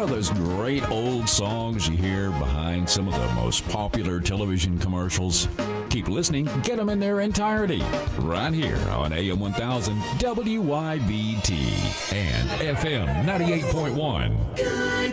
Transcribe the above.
know those great old songs you hear behind some of the most popular television commercials? Keep listening, get them in their entirety, right here on AM 1000 WYBT and FM 98.1. Good